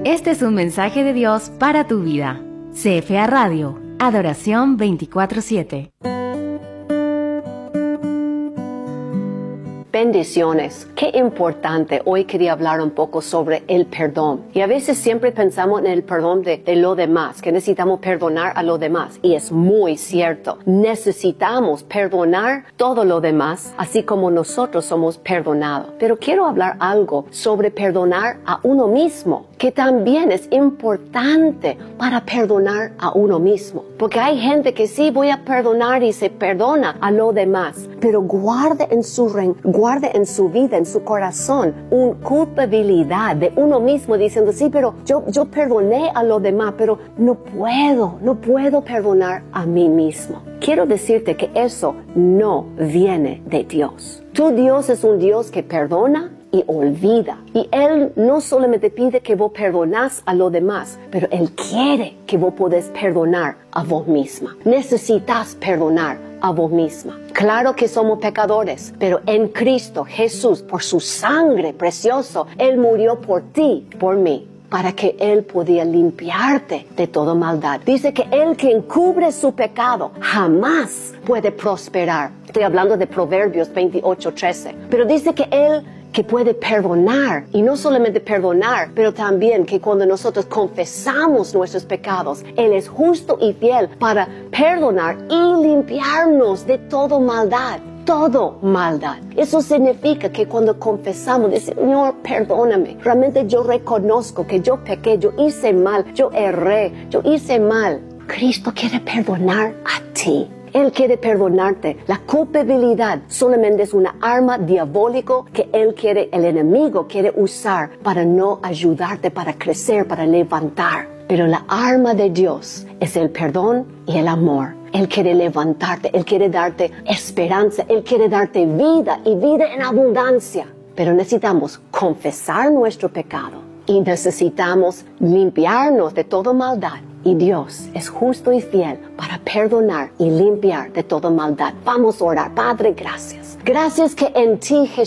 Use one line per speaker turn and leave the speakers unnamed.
Este es un mensaje de Dios para tu vida. CFA Radio, Adoración 24/7.
Bendiciones. Qué importante. Hoy quería hablar un poco sobre el perdón. Y a veces siempre pensamos en el perdón de lo demás, que necesitamos perdonar a los demás. Y es muy cierto. Necesitamos perdonar todo lo demás, así como nosotros somos perdonados. Pero quiero hablar algo sobre perdonar a uno mismo, que también es importante para perdonar a uno mismo. Porque hay gente que sí voy a perdonar y se perdona a los demás, pero guarde en su vida, en su corazón, una culpabilidad de uno mismo diciendo, sí, pero yo perdoné a los demás, pero no puedo perdonar a mí mismo. Quiero decirte que eso no viene de Dios. Tu Dios es un Dios que perdona y olvida. Y Él no solamente pide que vos perdonás a los demás, pero Él quiere que vos podés perdonar a vos misma. Necesitas perdonar a vos misma. Claro que somos pecadores, pero en Cristo Jesús, por su sangre preciosa, Él murió por ti, por mí, para que Él podía limpiarte de toda maldad. Dice que el que encubre su pecado jamás puede prosperar. Estoy hablando de Proverbios 28:13. Pero dice que Él que puede perdonar, y no solamente perdonar, pero también que cuando nosotros confesamos nuestros pecados, Él es justo y fiel para perdonar y limpiarnos de toda maldad. Todo maldad. Eso significa que cuando confesamos, decimos, Señor, perdóname. Realmente yo reconozco que yo pequé, yo hice mal, yo erré, yo hice mal. Cristo quiere perdonar a ti. Él quiere perdonarte. La culpabilidad solamente es una arma diabólica que el enemigo quiere usar para no ayudarte, para crecer, para levantar. Pero la arma de Dios es el perdón y el amor. Él quiere levantarte, Él quiere darte esperanza, Él quiere darte vida y vida en abundancia. Pero necesitamos confesar nuestro pecado y necesitamos limpiarnos de toda maldad. Y Dios es justo y fiel para perdonar y limpiar de toda maldad. Vamos a orar. Padre, gracias. Gracias que en ti, Jesús,